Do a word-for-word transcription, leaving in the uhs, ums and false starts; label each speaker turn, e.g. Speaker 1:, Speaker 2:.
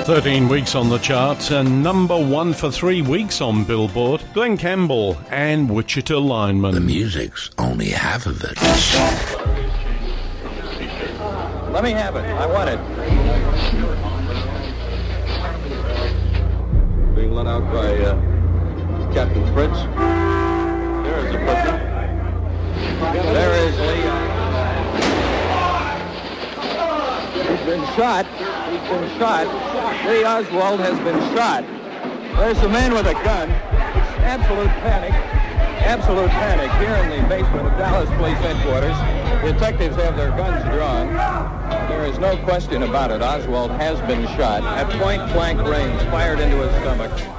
Speaker 1: thirteen weeks on the charts and number one for three weeks on Billboard. Glenn Campbell and Wichita Lineman.
Speaker 2: The music's only half of it.
Speaker 3: Let me have it. I want it. Being let out by uh, Captain Fritz. There is a pussy. There is Lee. He's been shot. He's been shot. Lee Oswald has been shot. There's a man with a gun. Absolute panic. Absolute panic here in the basement of Dallas Police Headquarters. Detectives have their guns drawn. There is no question about it. Oswald has been shot at point-blank range, fired into his stomach.